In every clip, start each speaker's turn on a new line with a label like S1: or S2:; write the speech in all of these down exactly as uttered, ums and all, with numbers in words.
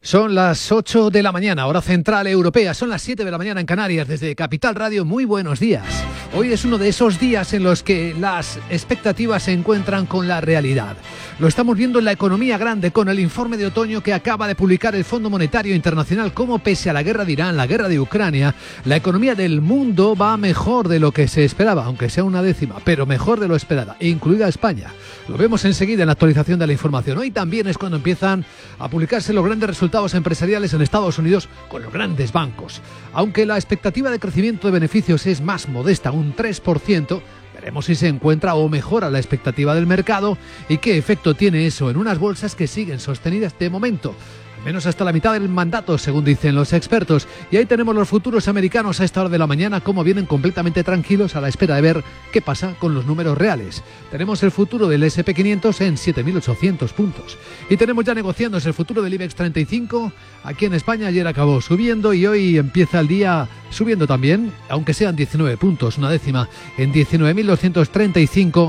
S1: Son las ocho de la mañana, hora central europea. Son las siete de la mañana en Canarias. Desde Capital Radio, muy buenos días. Hoy es uno de esos días en los que las expectativas se encuentran con la realidad. Lo estamos viendo en la economía grande con el informe de otoño que acaba de publicar el Fondo Monetario Internacional, como pese a la guerra de Irán, la guerra de Ucrania, la economía del mundo va mejor de lo que se esperaba, aunque sea una décima, pero mejor de lo esperada, incluida España. Lo vemos enseguida en la actualización de la información. Hoy también es cuando empiezan a publicarse los grandes resultados empresariales en Estados Unidos con los grandes bancos. Aunque la expectativa de crecimiento de beneficios es más modesta, un tres por ciento, veremos si se encuentra o mejora la expectativa del mercado y qué efecto tiene eso en unas bolsas que siguen sostenidas de momento, al menos hasta la mitad del mandato, según dicen los expertos. Y ahí tenemos los futuros americanos a esta hora de la mañana, como vienen completamente tranquilos a la espera de ver qué pasa con los números reales. Tenemos el futuro del ese and pe quinientos en siete mil ochocientos puntos. Y tenemos ya negociándose el futuro del IBEX treinta y cinco. Aquí en España ayer acabó subiendo y hoy empieza el día subiendo también, aunque sean diecinueve puntos, una décima, en diecinueve mil doscientos treinta y cinco.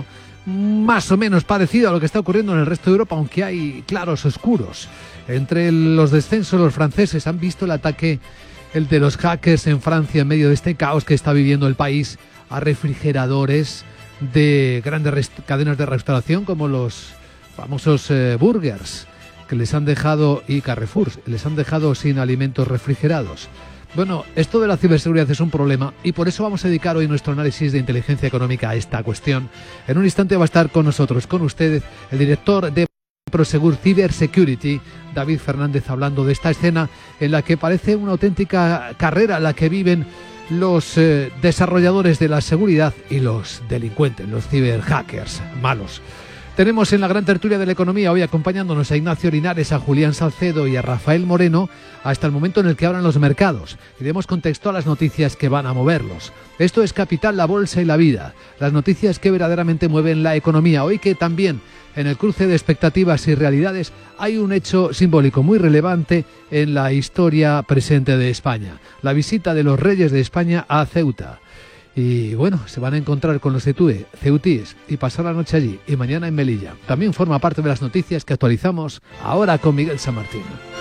S1: Más o menos parecido a lo que está ocurriendo en el resto de Europa, aunque hay claros oscuros. Entre los descensos, los franceses han visto el ataque, el de los hackers en Francia, en medio de este caos que está viviendo el país, a refrigeradores de grandes cadenas de restauración como los famosos eh, burgers, que les han dejado, y Carrefour, les han dejado sin alimentos refrigerados. Bueno, esto de la ciberseguridad es un problema y por eso vamos a dedicar hoy nuestro análisis de inteligencia económica a esta cuestión. En un instante va a estar con nosotros, con ustedes, el director de Prosegur Cybersecurity, David Fernández, hablando de esta escena en la que parece una auténtica carrera la que viven los eh, desarrolladores de la seguridad y los delincuentes, los ciberhackers malos. Tenemos en la gran tertulia de la economía hoy acompañándonos a Ignacio Linares, a Julián Salcedo y a Rafael Moreno hasta el momento en el que abran los mercados y demos contexto a las noticias que van a moverlos. Esto es Capital, la Bolsa y la Vida, las noticias que verdaderamente mueven la economía. Hoy que también en el cruce de expectativas y realidades hay un hecho simbólico muy relevante en la historia presente de España, la visita de los reyes de España a Ceuta. Y bueno, se van a encontrar con los ceutíes y pasar la noche allí y mañana en Melilla. También forma parte de las noticias que actualizamos ahora con Miguel San Martín.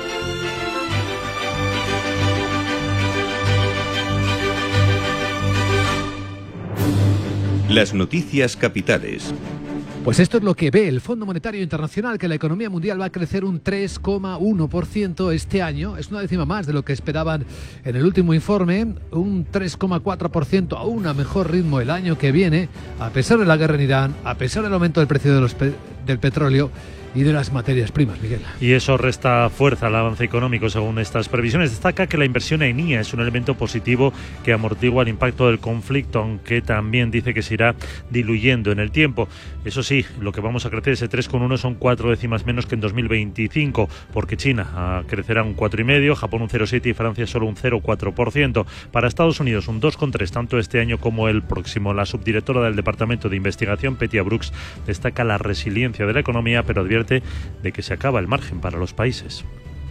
S2: Las noticias capitales.
S1: Pues esto es lo que ve el Fondo Monetario Internacional, que la economía mundial va a crecer un tres coma uno por ciento este año. Es una décima más de lo que esperaban en el último informe, un tres coma cuatro por ciento, aún a mejor ritmo el año que viene, a pesar de la guerra en Irán, a pesar del aumento del precio de los pe- del petróleo y de las materias primas, Miguel.
S3: Y eso resta fuerza al avance económico según estas previsiones. Destaca que la inversión en I A es un elemento positivo que amortigua el impacto del conflicto, aunque también dice que se irá diluyendo en el tiempo. Eso sí, lo que vamos a crecer, ese tres coma uno, son cuatro décimas menos que en dos mil veinticinco, porque China crecerá un cuatro coma cinco, Japón un cero coma siete y Francia solo un cero coma cuatro por ciento. Para Estados Unidos un dos coma tres, tanto este año como el próximo. La subdirectora del Departamento de Investigación, Petia Brooks, destaca la resiliencia de la economía, pero advierte de que se acaba el margen para los países.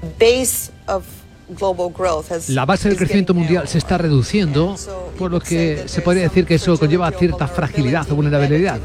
S1: La base del crecimiento mundial se está reduciendo, por lo que se podría decir que eso conlleva cierta fragilidad o vulnerabilidad.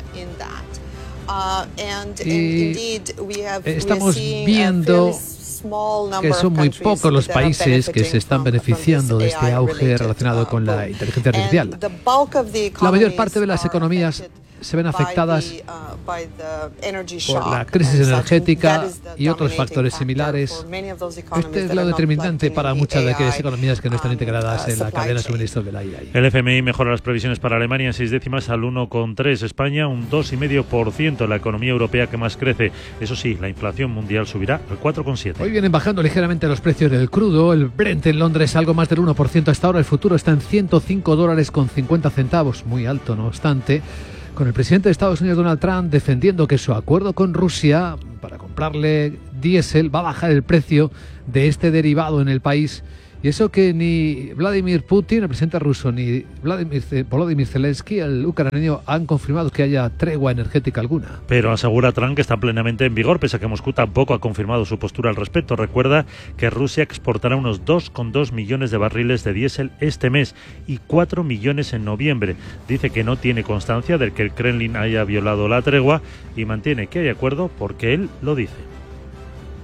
S1: Y estamos viendo que son muy pocos los países que se están beneficiando de este auge relacionado con la inteligencia artificial. La mayor parte de las economías se ven afectadas por la crisis energética y otros factores similares. Este es lo determinante para muchas de aquellas economías que no están integradas en la cadena de suministro de la I A.
S3: El F M I mejora las previsiones para Alemania en seis décimas al uno coma tres, España un dos coma cinco por ciento, la economía europea que más crece. Eso sí, la inflación mundial subirá al cuatro coma siete.
S1: Hoy vienen bajando ligeramente los precios del crudo, el Brent en Londres algo más del uno por ciento hasta ahora, el futuro está en ciento cinco dólares con cincuenta centavos, muy alto no obstante, con el presidente de Estados Unidos, Donald Trump, defendiendo que su acuerdo con Rusia para comprarle diésel va a bajar el precio de este derivado en el país. Y eso que ni Vladimir Putin, el presidente ruso, ni Vladimir, Volodymyr Zelensky, el ucraniano, han confirmado que haya tregua energética alguna.
S3: Pero asegura Trump que está plenamente en vigor, pese a que Moscú tampoco ha confirmado su postura al respecto. Recuerda que Rusia exportará unos dos coma dos millones de barriles de diésel este mes y cuatro millones en noviembre. Dice que no tiene constancia de que el Kremlin haya violado la tregua y mantiene que hay acuerdo porque él lo dice.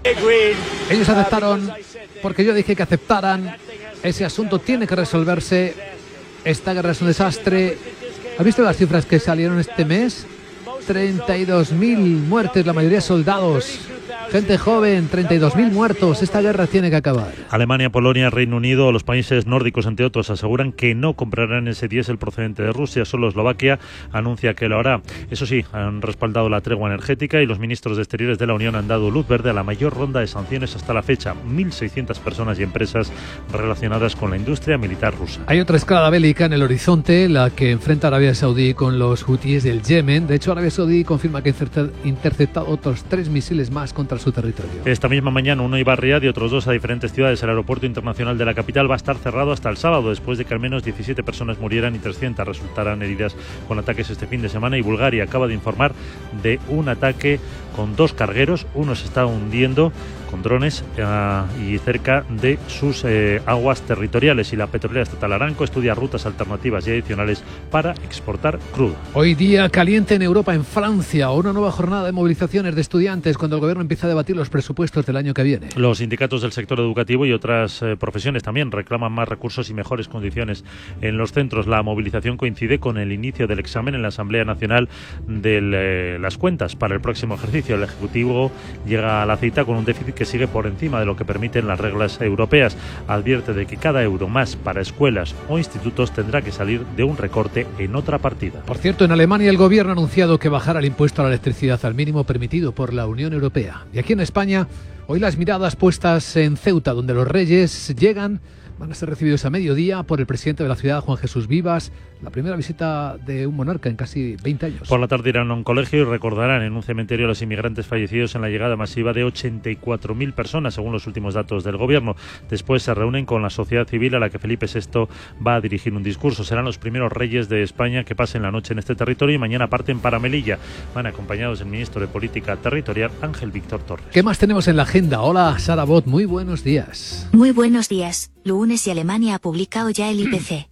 S1: Ellos aceptaron, porque yo dije que aceptaran. Ese asunto tiene que resolverse. Esta guerra es un desastre. ¿Has visto las cifras que salieron este mes? treinta y dos mil muertes, la mayoría soldados. Gente joven, treinta y dos mil muertos. Esta guerra tiene que acabar.
S3: Alemania, Polonia, Reino Unido, los países nórdicos, entre otros, aseguran que no comprarán ese diésel procedente de Rusia. Solo Eslovaquia anuncia que lo hará. Eso sí, han respaldado la tregua energética y los ministros de Exteriores de la Unión han dado luz verde a la mayor ronda de sanciones hasta la fecha. mil seiscientas personas y empresas relacionadas con la industria militar rusa.
S1: Hay otra escalada bélica en el horizonte, la que enfrenta Arabia Saudí con los hutíes del Yemen. De hecho, Arabia Saudí confirma que ha interceptado otros tres misiles más contra su territorio.
S3: Esta misma mañana uno iba a Riad y otros dos a diferentes ciudades. El aeropuerto internacional de la capital va a estar cerrado hasta el sábado, después de que al menos diecisiete personas murieran y trescientas resultaran heridas con ataques este fin de semana. Y Bulgaria acaba de informar de un ataque con dos cargueros. Uno se está hundiendo con drones uh, y cerca de sus eh, aguas territoriales. Y la petrolera estatal Aramco estudia rutas alternativas y adicionales para exportar crudo.
S1: Hoy día caliente en Europa, en Francia, una nueva jornada de movilizaciones de estudiantes cuando el gobierno empieza a debatir los presupuestos del año que viene.
S3: Los sindicatos del sector educativo y otras eh, profesiones también reclaman más recursos y mejores condiciones en los centros. La movilización coincide con el inicio del examen en la Asamblea Nacional de eh, las cuentas para el próximo ejercicio. El Ejecutivo llega a la cita con un déficit que sigue por encima de lo que permiten las reglas europeas. Advierte de que cada euro más para escuelas o institutos tendrá que salir de un recorte en otra partida.
S1: Por cierto, en Alemania el gobierno ha anunciado que bajará el impuesto a la electricidad al mínimo permitido por la Unión Europea. Y aquí en España, hoy las miradas puestas en Ceuta, donde los reyes llegan, van a ser recibidos a mediodía por el presidente de la ciudad, Juan Jesús Vivas, la primera visita de un monarca en casi veinte años.
S3: Por la tarde irán a un colegio y recordarán en un cementerio a los inmigrantes fallecidos en la llegada masiva de ochenta y cuatro mil personas, según los últimos datos del gobierno. Después se reúnen con la sociedad civil a la que Felipe sexto va a dirigir un discurso. Serán los primeros reyes de España que pasen la noche en este territorio y mañana parten para Melilla. Van acompañados del ministro de Política Territorial, Ángel Víctor Torres.
S1: ¿Qué más tenemos en la agenda? Hola, Sara Bot, muy buenos días.
S4: Muy buenos días. Lunes y Alemania ha publicado ya el I P C.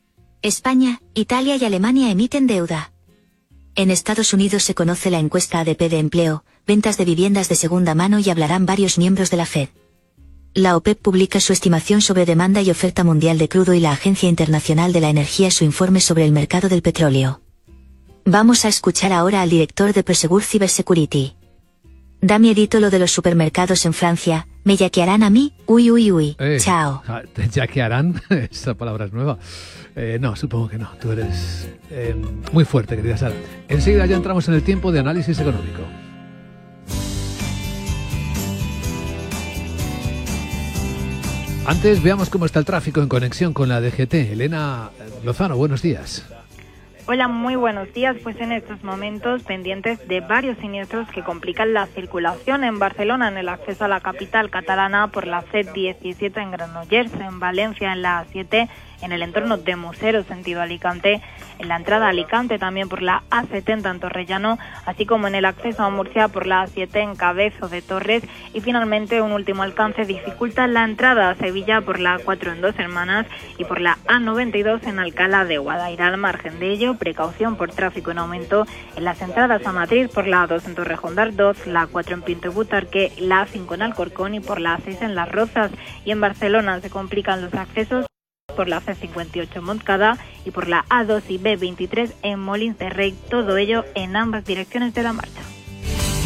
S4: España, Italia y Alemania emiten deuda. En Estados Unidos se conoce la encuesta A D P de empleo, ventas de viviendas de segunda mano y hablarán varios miembros de la Fed. La OPEP publica su estimación sobre demanda y oferta mundial de crudo y la Agencia Internacional de la Energía su informe sobre el mercado del petróleo. Vamos a escuchar ahora al director de Prosegur Cybersecurity. Da miedito lo de los supermercados en Francia. ¿Me yaquearán a mí? Uy, uy, uy.
S1: Eh,
S4: Chao.
S1: ¿Te yaquearán? Esa palabra es nueva. Eh, no, supongo que no. Tú eres eh, muy fuerte, querida Sara. Enseguida ya entramos en el tiempo de análisis económico. Antes veamos cómo está el tráfico en conexión con la D G T. Elena Lozano, buenos días.
S5: Hola, muy buenos días. Pues en estos momentos pendientes de varios siniestros que complican la circulación en Barcelona, en el acceso a la capital catalana por la C diecisiete en Granollers, en Valencia en la A siete, en el entorno de Museros, sentido Alicante, en la entrada a Alicante también por la A setenta en Torrellano, así como en el acceso a Murcia por la A siete en Cabezo de Torres, y finalmente un último alcance dificulta la entrada a Sevilla por la A cuatro en Dos Hermanas y por la A noventa y dos en Alcalá de Guadaira. Al margen de ello, precaución por tráfico en aumento en las entradas a Madrid por la A dos en Torrejón de Ardoz, la A cuatro en Pinto y Butarque, la A cinco en Alcorcón y por la A seis en Las Rozas. Y en Barcelona se complican los accesos por la C cincuenta y ocho en Montcada y por la A dos y B veintitrés en Molins de Rey, todo ello en ambas direcciones de la marcha.